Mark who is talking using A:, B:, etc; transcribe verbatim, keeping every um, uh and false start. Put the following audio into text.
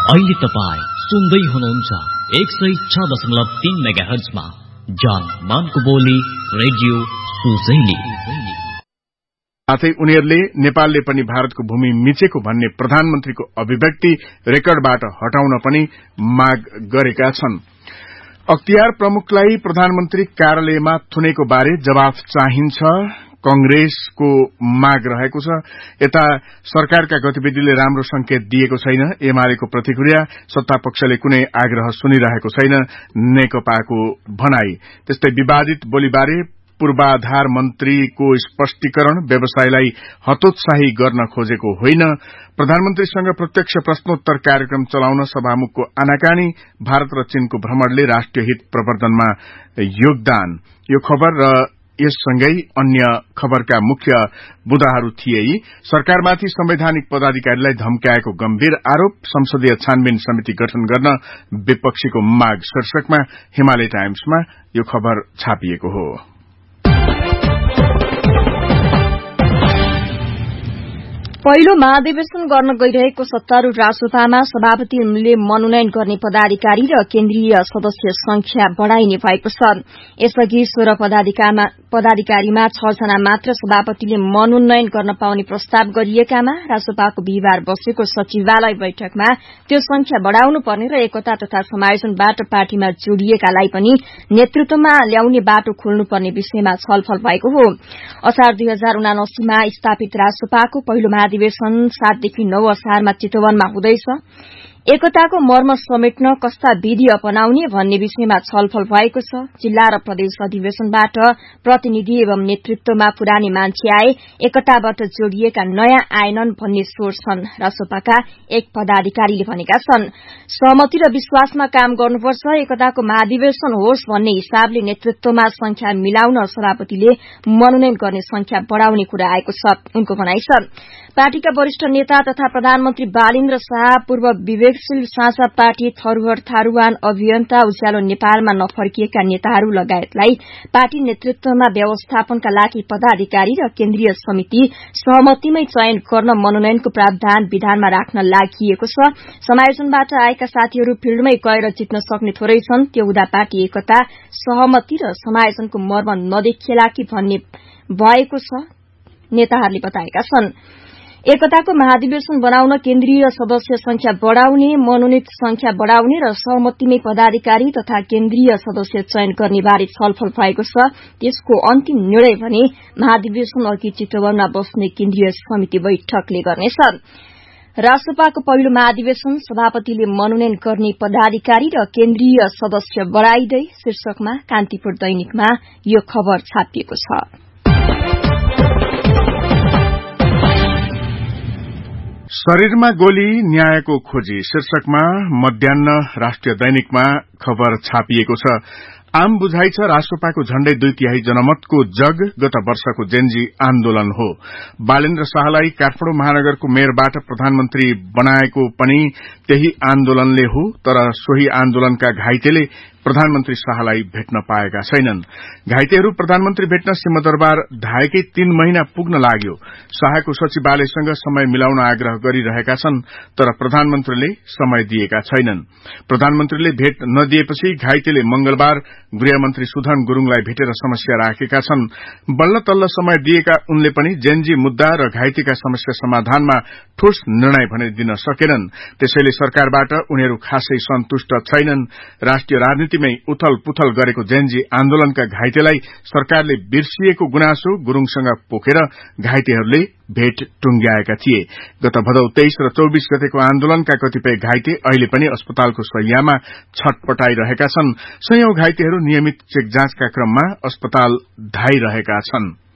A: अहिले तपाईँ सुन्दै हुनुहुन्छ एक सय छ दशमलव तीन मेगा हर्जमा जान मानको बोली रेडियो सुजैली।
B: साथै उनीहरूले नेपालले पनि भारतको भूमि मिचेको भन्ने प्रधानमन्त्रीको अभिव्यक्ति रेकर्डबाट हटाउन पनि माग गरेका छन्। अख्तियार प्रमुखलाई प्रधानमन्त्री कार्यालयमा थुनेको बारे जवाफ चाहिन्छ, कंग्रेसको माग रहेको छ। यता सरकारका गतिविधिले राम्रो संकेत दिएको छैन, एमालेको प्रतिक्रिया। सत्तापक्षले कुनै आग्रह सुनिरहेको छैन, नेकपाको भनाई। त्यस्तै विवादित बोलीबारे पूर्वाधार मन्त्रीको स्पष्टीकरण, व्यवसायलाई हतोत्साही गर्न खोजेको होइन, प्रधानमन्त्रीसँग प्रत्यक्ष प्रश्नोत्तर कार्यक्रम चलाउन सभामुखको आनाकानी, भारत र चीनको भ्रमणले राष्ट्रिय हित प्रवर्धनमा योगदान। यो खबर र यससँगै अन्य खबरका मुख्य बुदाहरू थिए। सरकारमाथि संवैधानिक पदाधिकारीलाई धम्काएको गम्भीर आरोप, संसदीय छानबिन समिति गठन गर्न विपक्षीको माग शीर्षकमा हिमालय टाइम्समा यो खबर छापिएको हो।
C: पहिलो महाधिवेशन गर्न गइरहेको सत्तारूढ़ रासोपामा सभापतिले मनोनयन गर्ने पदाधिकारी र केन्द्रीय सदस्य संख्या बढ़ाइने भएको छ। यसअघि सोह्र पदाधिकारीमा छ जना मात्र सभापतिले मनोनयन गर्न पाउने प्रस्ताव गरिएकामा रासोपाको बिहिबार बसेको सचिवालय बैठकमा त्यो संख्या बढ़ाउनु पर्ने र एकता तथा समायोजनबाट पार्टीमा जोडिएकालाई पनि नेतृत्वमा ल्याउने बाटो खोल्नुपर्ने विषयमा छलफल भएको हो। असार दुई हजार उनासीमा स्थापित रासोपाको पहिलो अधिवेशन सातदेखि नौ असारमा चितवनमा हुँदैछ। एकताको मर्म समेट्न कस्ता विधि अपनाउने भन्ने विषयमा छलफल भएको छ। जिल्ला र प्रदेश अधिवेशनबाट प्रतिनिधि एवं नेतृत्वमा पुराने मान्छे आए, एकताबाट जोडिएका नयाँ आएनन् भन्ने सोच छन्, रासोपाका एक पदाधिकारीले भनेका छन्। सहमति र विश्वासमा काम गर्नुपर्छ, एकताको महाधिवेशन होस् भन्ने हिसाबले नेतृत्वमा संख्या मिलाउन सभापतिले मनोनयन गर्ने संख्या बढ़ाउने कुरा आएको छ, उनको भनाइ छ। पार्टीका वरिष्ठ नेता तथा प्रधानमन्त्री बालेन्द्र शाह, पूर्व विवेकशील साझा पार्टी थरूहर थारूवान, अभियन्ता उज्यालो नेपालमा नफर्किएका नेताहरू लगायतलाई पार्टी नेतृत्वमा व्यवस्थापनका लागि पदाधिकारी र केन्द्रीय समिति सहमतिमै चयन गर्न मनोनयनको प्रावधान विधानमा राख्न लागि छ। समायोजनबाट आएका साथीहरू फिल्डमै गएर जित्न सक्ने थोरै छन्, त्यो हुँदा पार्टी एकता, सहमति र समायोजनको मर्म नदेखिएला कि भन्ने भएको छ, नेताहरूले बताएका छन्। एकताको महाधिवेशन बनाउन केन्द्रीय सदस्य संख्या बढ़ाउने, मनोनित संख्या बढ़ाउने र सहमतिमै पदाधिकारी तथा केन्द्रीय सदस्य चयन गर्ने बारे छलफल भएको छ। त्यसको अन्तिम निर्णय भने महाधिवेशन अघि चितवनमा बस्ने केन्द्रीय समिति बैठकले गर्नेछ। रासोपाको पहिलो महाधिवेशन सभापतिले मनोनयन गर्ने पदाधिकारी र केन्द्रीय सदस्य बढ़ाइदै शीर्षकमा कान्तिपुर दैनिकमा यो खबर छापिएको छ।
B: शरीरमा गोली न्यायको खोजी शीर्षकमा मध्याह्न राष्ट्रिय दैनिकमा खबर छापिएको छ। आम बुझाइ छ रासोपाको झण्डै दुई तिहाई जनमतको जग गत वर्षको जेनजी आन्दोलन हो। बालेन्द्र शाहलाई काठमाडौँ महानगरको मेयरबाट प्रधानमन्त्री बनाएको पनि त्यही आन्दोलनले हो, तर सोही आन्दोलनका घाइतेले प्रधानमन्त्री शाहलाई भेट्न पाएका छैनन्। घाइतेहरू प्रधानमन्त्री भेट्न सिंहदरबार धाएकै तीन महिना पुग्न लाग्यो। शाहको सचिवालयसँग समय मिलाउन आग्रह गरिरहेका छन्, तर प्रधानमन्त्रीले समय दिएका छैनन्। प्रधानमन्त्रीले भेट नदिएपछि घाइतेले मंगलबार गृहमन्त्री सुधन गुरूङलाई भेटेर समस्या राखेका छन्। बल्ल तल्ल समय दिएका उनले पनि जेनजी मुद्दा र घाइतेका समस्या समाधानमा ठोस निर्णय भने दिन सकेनन्। त्यसैले सरकारबाट उनीहरू खासै सन्तुष्ट छैनन्। राष्ट्रिय राजनीतिमै उथल पुथल गरेको जेनजी आन्दोलनका घाइतेलाई सरकारले बिर्सिएको गुनासो गुरूङसँग पोखेर घाइतेहरूले भेट टुंग्याएका थिए। गत भदौ तेइस र चौबीस गतेको आन्दोलनका कतिपय घाइते अहिले पनि अस्पतालको शैय्यामा छटपटाइरहेका छन्। सयौं घाइतेहरू नियमित चेक जाँचका क्रममा अस्पताल धाइरहेका छन्।